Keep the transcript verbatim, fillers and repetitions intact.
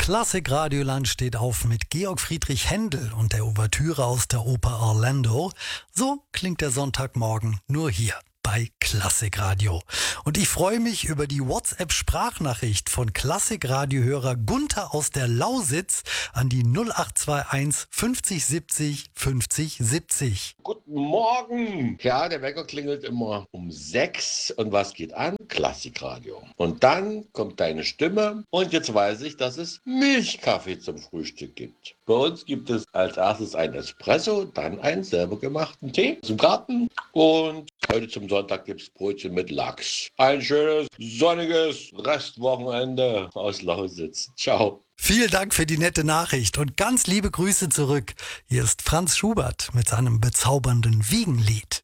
Klassik Radioland steht auf mit Georg Friedrich Händel und der Ouvertüre aus der Oper Orlando. So klingt der Sonntagmorgen nur hier bei Klassik Radio. Und ich freue mich über die WhatsApp-Sprachnachricht von Klassik-Radiohörer Gunther aus der Lausitz an die null acht zwei eins fünfzig siebzig fünfzig siebzig. Guten Morgen! Ja, der Wecker klingelt immer um sechs und was geht an? Klassikradio. Und dann kommt deine Stimme und jetzt weiß ich, dass es Milchkaffee zum Frühstück gibt. Bei uns gibt es als erstes ein Espresso, dann einen selber gemachten Tee zum Garten und heute zum Sonntag gibt es Brötchen mit Lachs. Ein schönes, sonniges Restwochenende aus Lausitz. Ciao. Vielen Dank für die nette Nachricht und ganz liebe Grüße zurück. Hier ist Franz Schubert mit seinem bezaubernden Wiegenlied.